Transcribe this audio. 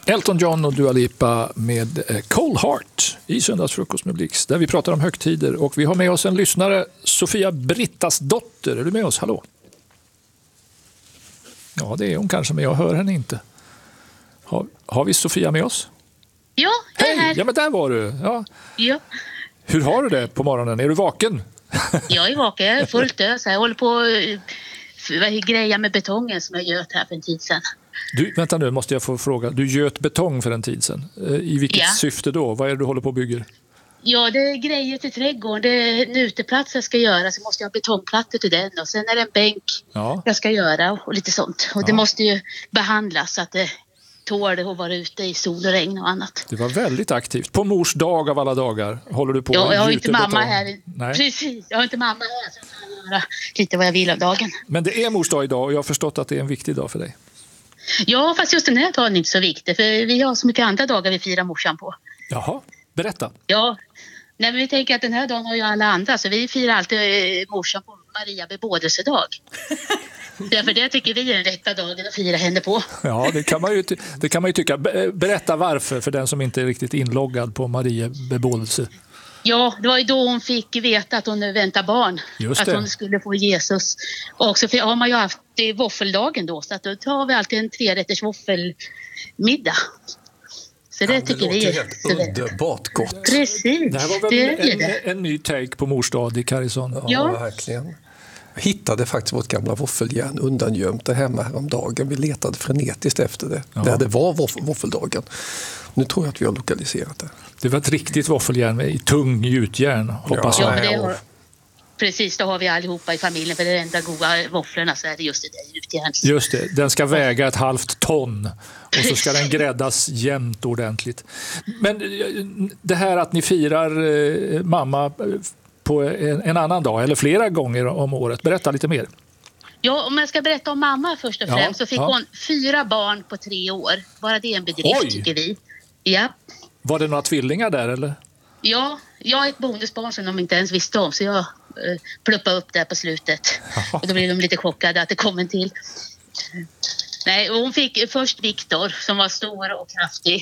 Elton John och Dua Lipa med Cold Heart i Söndagsfrukost med Blixt, där vi pratar om högtider. Och vi har med oss en lyssnare, Sofia Brittas dotter. Är du med oss? Hallå? Ja, det är hon kanske, men jag hör henne inte. Har vi Sofia med oss? Ja, jag är här. Ja, men där var du. Ja. Hur har du det på morgonen? Är du vaken? Jag är vaken, jag är fullt ös. Jag håller på att greja med betongen som jag göt här för en tid sedan. Du, vänta nu, måste jag få fråga. Du göt betong för en tid sedan. I vilket syfte då? Vad är det du håller på att bygga? Ja, det är grejer till trädgården. Det är en uteplats jag ska göra, så måste jag ha betongplattor till den. Och sen är det en bänk jag ska göra och lite sånt. Och det måste ju behandlas så att det tål att vara ute i sol och regn och annat. Det var väldigt aktivt. På mors dag av alla dagar håller du på. Ja, jag har inte mamma betong. här. Nej. Precis, jag har inte mamma här så jag kan göra lite vad jag vill av dagen. Men det är mors dag idag och jag har förstått att det är en viktig dag för dig. Ja, fast just den här dagen är inte så viktig, för vi har så mycket andra dagar vi firar morsan på. Jaha, berätta. Ja, nej, men vi tänker att den här dagen har ju alla andra, så vi firar alltid morsan på Maria bebådelsedag. Därför det tycker vi är den rätta dagen att fira henne på. Ja, det kan man ju tycka. Berätta varför för den som inte är riktigt inloggad på Maria bebådelse. Ja, det var ju då hon fick veta att hon väntar barn. Just att det. hon skulle få Jesus. Och så har man ju haft våffeldagen då, så att då tar vi alltid en 3-rätters våffelmiddag. Så det tycker vi är helt underbart gott. Precis. Det här var väl en ny take på mors dag i Karisson. Ja, verkligen. Jag hittade faktiskt vårt gamla våffeljärn undangömt där hemma häromdagen. Vi letade frenetiskt efter det. Ja. Där det var våffeldagen. Nu tror jag att vi har lokaliserat det. Det var ett riktigt våffeljärn med tung gjutjärn, hoppas jag. Ja, precis, då har vi allihopa i familjen, för det är enda goda våfflorna så är det just det där gjutjärn. Just det, den ska väga 1/2 ton och så ska den gräddas jämnt ordentligt. Men det här att ni firar mamma på en annan dag eller flera gånger om året, berätta lite mer. Ja, om jag ska berätta om mamma först och främst så fick hon 4 barn på 3 år. Bara det är en bedrift tycker vi. Ja. Var det några tvillingar där eller? Ja, jag är ett bonusbarn som de inte ens visste om, så jag pluppade upp där på slutet. Och då blev de lite chockade att det kom en till. Nej, och hon fick först Viktor som var stor och kraftig.